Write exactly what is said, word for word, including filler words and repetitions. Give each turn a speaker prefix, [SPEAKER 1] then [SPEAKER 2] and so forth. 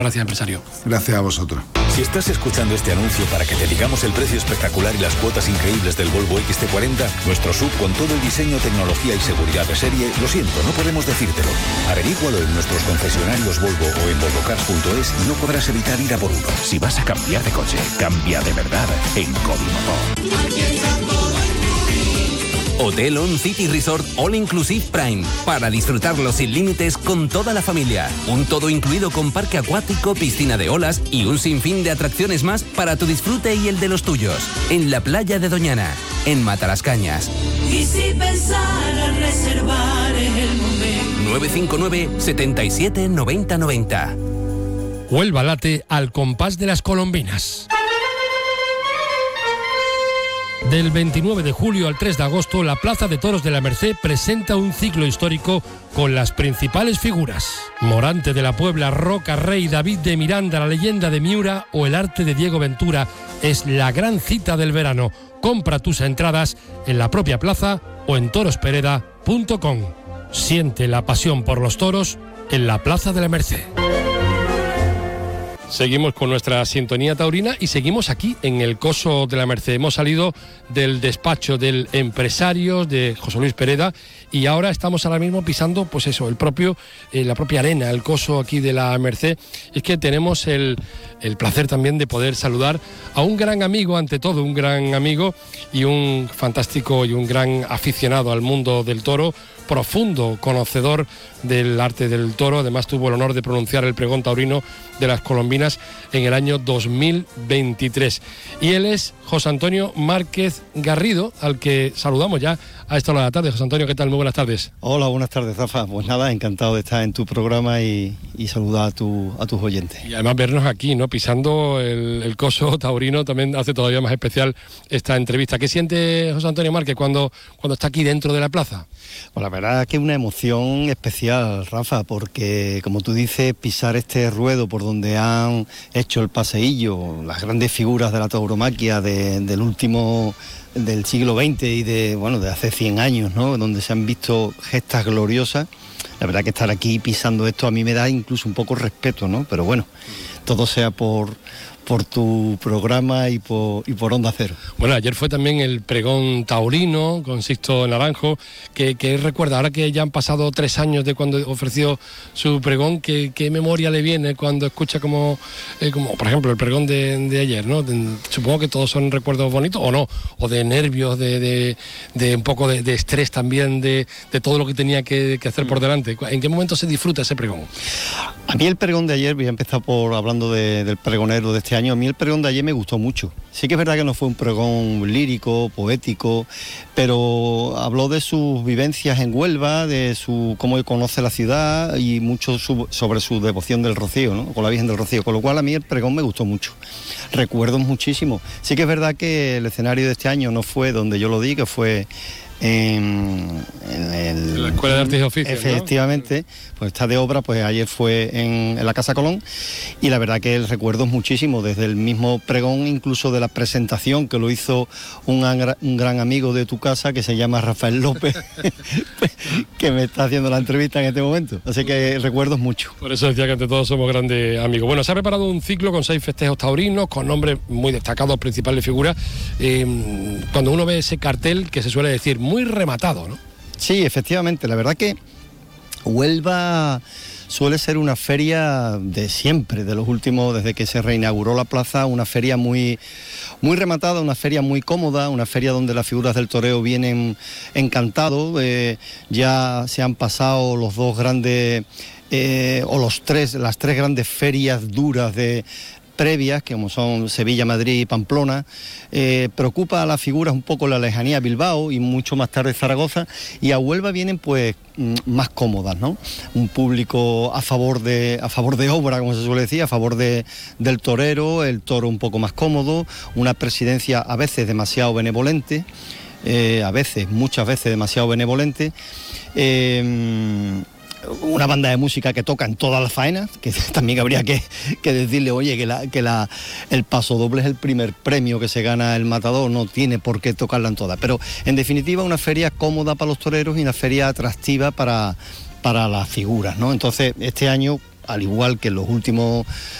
[SPEAKER 1] Gracias, empresario.
[SPEAKER 2] Gracias a vosotros.
[SPEAKER 3] Si estás escuchando este anuncio para que te digamos el precio espectacular y las cuotas increíbles del Volvo X C cuarenta, nuestro sub con todo el diseño, tecnología y seguridad de serie, lo siento, no podemos decírtelo. Averígualo en nuestros concesionarios Volvo o en volvocars punto es y no podrás evitar ir a por uno. Si vas a cambiar de coche, cambia de verdad en Codimotor.
[SPEAKER 4] Hotel On City Resort All Inclusive Prime, para disfrutarlo sin límites con toda la familia. Un todo incluido con parque acuático, piscina de olas y un sinfín de atracciones más para tu disfrute y el de los tuyos. En la playa de Doñana, en Matalascañas.
[SPEAKER 5] Y si pensar en reservar es el momento.
[SPEAKER 4] nueve cinco nueve, setenta y siete, noventa noventa.
[SPEAKER 1] Huelva late al compás de las colombinas. Del veintinueve de julio al tres de agosto, la Plaza de Toros de la Merced presenta un ciclo histórico con las principales figuras: Morante de la Puebla, Roca Rey, David de Miranda, la leyenda de Miura o el arte de Diego Ventura. Es la gran cita del verano. Compra tus entradas en la propia plaza o en torospereda punto com. Siente la pasión por los toros en la Plaza de la Merced. Seguimos con nuestra sintonía taurina y seguimos aquí en el Coso de la Merced. Hemos salido del despacho del empresario de José Luis Pereda y ahora estamos ahora mismo pisando, pues eso, el propio, eh, la propia arena, el Coso aquí de la Merced. Es que tenemos el, el placer también de poder saludar a un gran amigo, ante todo un gran amigo y un fantástico y un gran aficionado al mundo del toro, profundo conocedor del arte del toro. Además tuvo el honor de pronunciar el pregón taurino de las colombinas en el año dos mil veintitrés. Y él es José Antonio Márquez Garrido, al que saludamos ya a esta hora de la tarde. José Antonio, ¿qué tal? Muy buenas tardes.
[SPEAKER 6] Hola, buenas tardes, Rafa. Pues nada, encantado de estar en tu programa y, y saludar a, tu, a tus oyentes.
[SPEAKER 1] Y además vernos aquí, ¿no? Pisando el, el Coso taurino también hace todavía más especial esta entrevista. ¿Qué siente José Antonio Márquez cuando, cuando está aquí dentro de la plaza?
[SPEAKER 6] Pues la verdad es que es una emoción especial, Rafa, porque como tú dices, pisar este ruedo por donde han hecho el paseillo las grandes figuras de la tauromaquia de, del último, del siglo veinte y de, bueno, de hace cien años, ¿no? Donde se han visto gestas gloriosas. La verdad que estar aquí pisando esto a mí me da incluso un poco respeto, ¿no? Pero bueno, todo sea por... por tu programa y por, y por Onda Cero.
[SPEAKER 1] Bueno, ayer fue también el pregón taurino con Sixto Naranjo, que, que recuerda, ahora que ya han pasado tres años de cuando ofreció su pregón, ¿qué, qué memoria le viene cuando escucha como, eh, como por ejemplo, el pregón de, de ayer, ¿no? De, supongo que todos son recuerdos bonitos, o no, o de nervios, de, de, de un poco de, de estrés también, de, de todo lo que tenía que, que hacer por delante. ¿En qué momento se disfruta ese pregón?
[SPEAKER 6] A mí el pregón de ayer, voy a empezar por hablando de, del pregonero de este año. A mí el pregón de ayer me gustó mucho. Sí que es verdad que no fue un pregón lírico, poético, pero habló de sus vivencias en Huelva, de su cómo conoce la ciudad y mucho su, sobre su devoción del Rocío, ¿no? Con la Virgen del Rocío, con lo cual a mí el pregón me gustó mucho. Recuerdo muchísimo. Sí que es verdad que el escenario de este año no fue donde yo lo di, que fue en, en, el,
[SPEAKER 1] en la Escuela de Artes y Oficios,
[SPEAKER 6] efectivamente, ¿no? Pues está de obra, pues ayer fue en, en la Casa Colón y la verdad que el recuerdo es muchísimo, desde el mismo pregón, incluso de la presentación que lo hizo un, un gran amigo de tu casa que se llama Rafael López, que me está haciendo la entrevista en este momento, así que recuerdos mucho.
[SPEAKER 1] Por eso decía que ante todos somos grandes amigos. Bueno, se ha preparado un ciclo con seis festejos taurinos, con nombres muy destacados, principales figuras. Eh, cuando uno ve ese cartel, que se suele decir muy rematado, ¿no?
[SPEAKER 6] Sí, efectivamente, la verdad que Huelva suele ser una feria de siempre, de los últimos, desde que se reinauguró la plaza, una feria muy, muy rematada, una feria muy cómoda, una feria donde las figuras del toreo vienen encantados. Eh, ya se han pasado los dos grandes, eh, o los tres, las tres grandes ferias duras de previas, que como son Sevilla, Madrid y Pamplona. Eh, preocupa a las figuras un poco la lejanía a Bilbao y mucho más tarde Zaragoza, y a Huelva vienen pues más cómodas, ¿no? Un público a favor de a favor de obra, como se suele decir, a favor de, del torero, el toro un poco más cómodo, una presidencia a veces demasiado benevolente, eh, a veces, muchas veces demasiado benevolente. Eh, Una banda de música que toca en todas las faenas, que también habría que, que decirle, oye, que, la, que la, el paso doble es el primer premio que se gana el matador, no tiene por qué tocarla en todas. Pero en definitiva una feria cómoda para los toreros y una feria atractiva para, para las figuras, ¿no? Entonces este año al igual que en los últimos